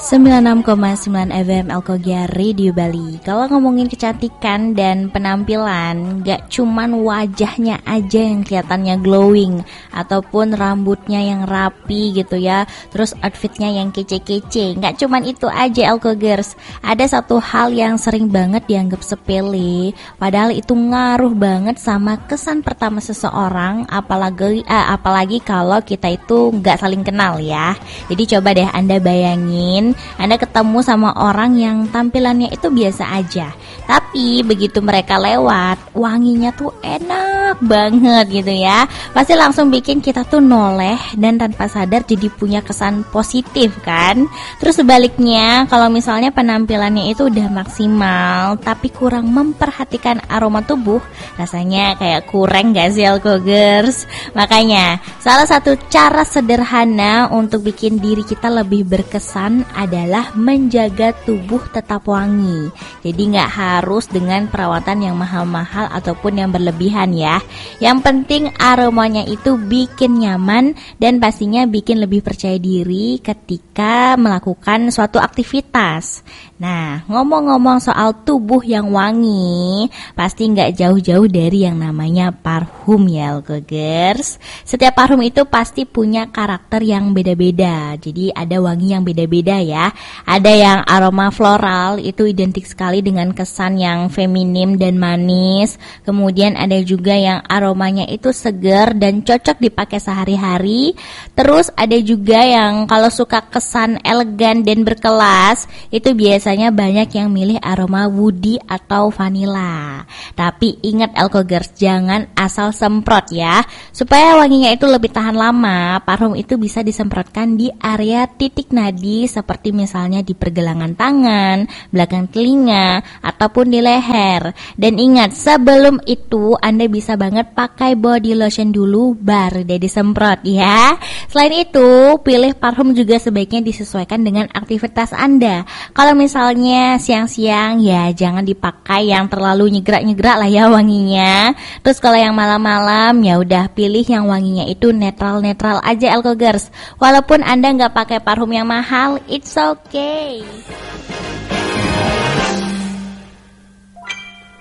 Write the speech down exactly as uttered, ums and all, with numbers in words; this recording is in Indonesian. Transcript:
sembilan puluh enam koma sembilan F M Elkogia Radio Bali. Kalau ngomongin kecantikan dan penampilan, gak cuman wajahnya aja yang kelihatannya glowing, ataupun rambutnya yang rapi gitu ya, terus outfitnya yang kece-kece. Gak cuman itu aja Elkogers, ada satu hal yang sering banget dianggap sepele, padahal itu ngaruh banget sama kesan pertama seseorang, apalagi eh, apalagi kalau kita itu gak saling kenal ya. Jadi coba deh Anda bayangin, Anda ketemu sama orang yang tampilannya itu biasa aja, tapi begitu mereka lewat, wanginya tuh enak banget gitu ya. Pasti langsung bikin kita tuh noleh dan tanpa sadar jadi punya kesan positif kan. Terus sebaliknya, kalau misalnya penampilannya itu udah maksimal tapi kurang memperhatikan aroma tubuh, rasanya kayak kurang gak sih Elkogers? Makanya salah satu cara sederhana untuk bikin diri kita lebih berkesan adalah menjaga tubuh tetap wangi. Jadi gak harus dengan perawatan yang mahal-mahal ataupun yang berlebihan ya. Yang penting aromanya itu bikin nyaman dan pastinya bikin lebih percaya diri ketika melakukan suatu aktivitas. Nah, ngomong-ngomong soal tubuh yang wangi, pasti gak jauh-jauh dari yang namanya parfum ya Elkogers. Setiap parfum itu pasti punya karakter yang beda-beda. Jadi ada wangi yang beda-beda ya. Ada yang aroma floral, itu identik sekali dengan kesan yang feminim dan manis. Kemudian ada juga yang aromanya itu segar dan cocok dipakai sehari-hari. Terus ada juga yang kalau suka kesan elegan dan berkelas, itu biasanya banyak yang milih aroma woody atau vanilla. Tapi ingat Elkogers, jangan asal semprot ya. Supaya wanginya itu lebih tahan lama, parfum itu bisa disemprotkan di area titik nadi seperti misalnya di pergelangan tangan, belakang telinga, ataupun di leher. Dan ingat, sebelum itu Anda bisa banget pakai body lotion dulu baru deh disemprot ya. Selain itu, pilih parfum juga sebaiknya disesuaikan dengan aktivitas Anda. Kalau misalnya siang-siang ya jangan dipakai yang terlalu nyegrak-nyegrak lah ya wanginya. Terus kalau yang malam-malam ya udah pilih yang wanginya itu netral-netral aja Elkogers. Walaupun Anda nggak pakai parfum yang mahal, it's okay.